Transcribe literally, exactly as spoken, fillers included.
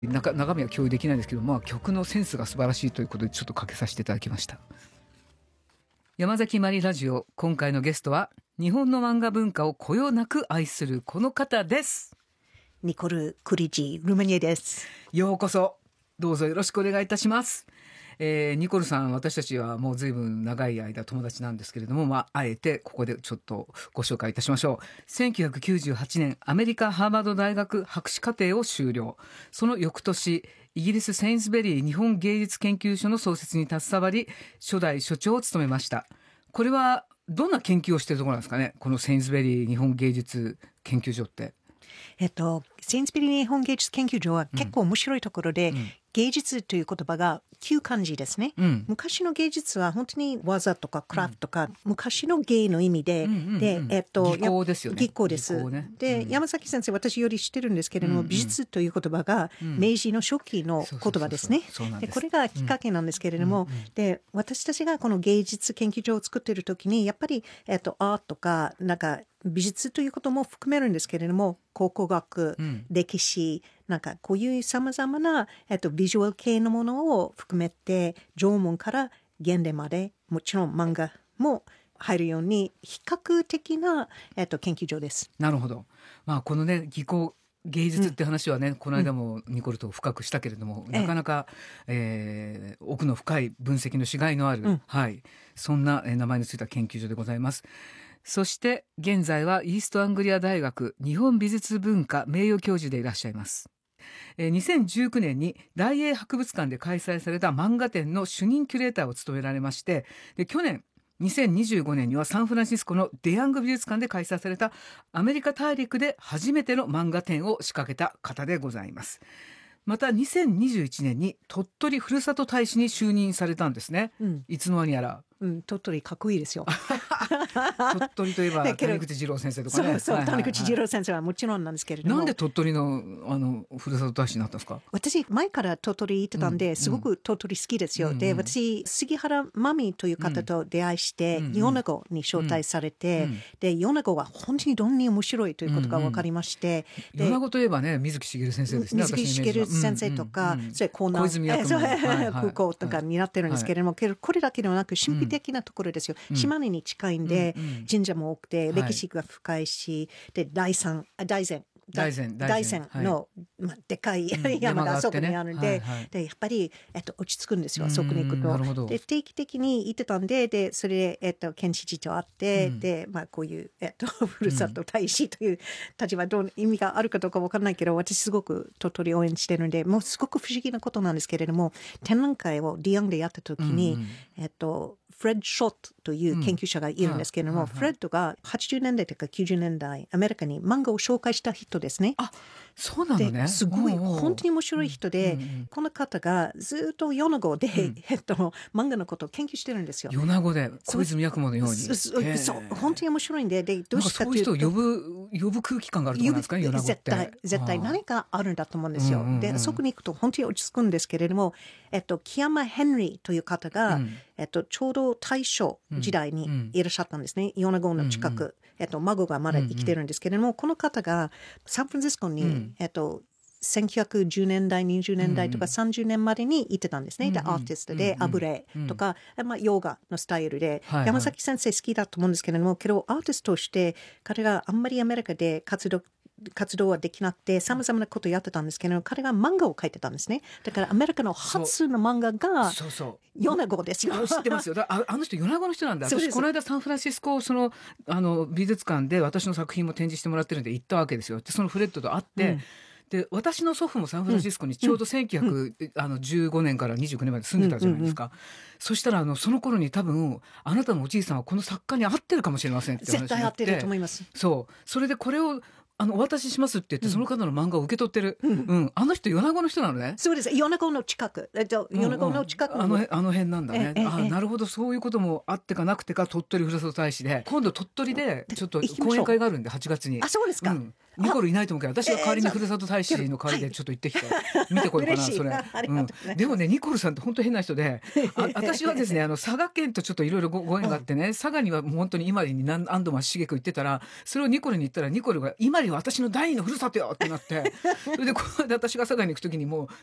中, 中身は共有できないんですけど、まあ、曲のセンスが素晴らしいということでちょっとかけさせていただきました。山崎まりラジオ、今回のゲストは日本の漫画文化をこよなく愛するこの方です。 ニコル・クリジ・ルマニエです。 ようこそ、どうぞよろしくお願いいたします。えー、ニコルさん、私たちはもう随分長い間友達なんですけれども、まあ、あえてここでちょっとご紹介いたしましょう。せんきゅうひゃくきゅうじゅうはちねん、アメリカハーバード大学博士課程を修了。その翌年、イギリスセインズベリー日本芸術研究所の創設に携わり、初代所長を務めました。これはどんな研究をしているところなんですかね、このセインズベリー日本芸術研究所って。 えっと、セインズベリー日本芸術研究所は結構面白いところで、うん、芸術という言葉が旧漢字ですね、うん、昔の芸術は本当に技とかクラフトとか、うん、昔の芸の意味で、うんうんうん、で、えっと、 技巧ですよね。 技巧です。技巧ね、で、うん、山崎先生、私より知ってるんですけれども、うんうん、美術という言葉が明治の初期の言葉ですね。で、これがきっかけなんですけれども、うんうんうん、で、私たちがこの芸術研究所を作っているときに、やっぱり、えっと、アートとか、なんか、美術ということも含めるんですけれども、考古学、うん、歴史、なんかこういう様々な、えっと、ビジュアル系のものを含めて、縄文から現代まで、もちろん漫画も入るように、比較的な、えっと、研究所です。 なるほど。まあ、このね、技巧、芸術って話はね、うん、この間もニコルと深くしたけれども、うん、なかなか、えー、奥の深い分析のしがいのある、うん、はい、そんな名前のついた研究所でございます。そして現在はイーストアングリア大学日本美術文化名誉教授でいらっしゃいます。えー、にせんじゅうきゅうねんに大英博物館で開催された漫画展の主任キュレーターを務められまして、で去年にせんにじゅうごねんにはサンフランシスコのデヤング美術館で開催されたアメリカ大陸で初めての漫画展を仕掛けた方でございます。またにせんにじゅういちねんに鳥取ふるさと大使に就任されたんですね、うん、いつの間にやら。 うん、鳥取かっこいいですよ。 鳥取といえば谷口二郎先生とかね。 そうそう、 はいはいはい、 谷口二郎先生はもちろんなんですけれども。 なんで鳥取のあのふるさと大使になったんですか？ 私前から鳥取行ってたんで、うん、すごく鳥取好きですよ。うん、で、私杉原真美という方と出会いして、うん、米子に招待されて、うん、で米子は本当にどんなに面白いということが分かりまして、 うんうん、米子といえばね、水木しげる先生ですね。 水木しげる先生とか、うんうんうん、それ江南、 小泉役も、はいはい、 空港とかになってるんですけれども、はいはい、これだけではなく神秘的なところですよ。うん、島根に近いんで、うんうん、神社も多くて歴史が深いし、はい、で大山大山大山大山の、はい、まあ、でかい山があそこにあるんで、ね、はいはい、でやっぱり、えっと、落ち着くんですよ、そこに行くと。で定期的に行ってたんで、でそれで、えっと、県知事と会って、うん、でまあ、こういう、えっと、ふるさと大使という立場、どう意味があるかどうか分からないけど、私すごく鳥取応援してるんで、もうすごく不思議なことなんですけれども、展覧会をディアンでやった時に、うんうん、えっとフレッド・ショットという研究者がいるんですけれども、うん、フレッドがはちじゅうねんだいとかきゅうじゅうねんだいアメリカに漫画を紹介した人ですね。 あ、そうなのね。 すごい本当に面白い人で、うんうん、この方がずっと米子で、うん、えっと、漫画のことを研究してるんですよ。 米子で小泉八雲のように。 そ, そ, そう本当に面白いんで、でどうしたそういう人を呼ぶ呼ぶ空気感があると思うんですかね、米子って。 絶対絶対何かあるんだと思うんですよ。うんうんうん、でそこに行くと本当に落ち着くんですけれども、えっと、木山ヘンリーという方が、うん、えっと、ちょうど大正時代にいらっしゃったんですね、うん、米子の近く、うんうん、えっと、孫がまだ生きてるんですけれども、うんうん、この方がサンフランシスコに、うん、えっと、せんきゅうひゃくじゅうねんだいにじゅうねんだいとかさんじゅうねんまでに行ってたんですね、うんうん、でアーティストで油絵とか、うんまあ、ヨガのスタイルで、はいはい、山崎先生好きだと思うんですけれども、けどアーティストとして彼があんまりアメリカで活動活動はできなくて様々なことをやってたんですけど、彼が漫画を描いてたんですね。だからアメリカの初の漫画が米子ですよ。 知ってますよ。だ あ, あの人米子の人なんだ。私この間サンフランシスコそのあの美術館で私の作品も展示してもらってるんで行ったわけですよ。でそのフレッドと会って、うん、で私の祖父もサンフランシスコにちょうどせんきゅうひゃくじゅうごねんからにじゅうきゅうねんまで住んでたじゃないですか、うんうんうん、そしたらあのその頃に多分あなたのおじいさんはこの作家に会ってるかもしれませんって話になって、 絶対合ってると思います。 そうそれでこれをあのお渡ししますって言って、その方の漫画を受け取ってる、うんうん、あの人米子の人なのね。 そうです、米子の近く、えっと、米子の近くの、 うんうん、あの、あの辺なんだね。あ、なるほど、そういうこともあってかなくてか、鳥取ふるさと大使で今度鳥取でちょっと講演会があるんではちがつに。 あ、そうですか、うん、 ニコルいないと思うけど、私が代わりにふるさと大使の代わりでちょっと行ってきて見てこようかなそれ、うん、でもねニコルさんって本当変な人で、あ私はですねあの佐賀県とちょっといろいろご縁があってね、佐賀にはもう本当に伊万里に何何度もしげく行ってたら、それをニコルに言ったらニコルが伊万里は私の第二のふるさとよってなって、それでこの間私が佐賀に行く時にもう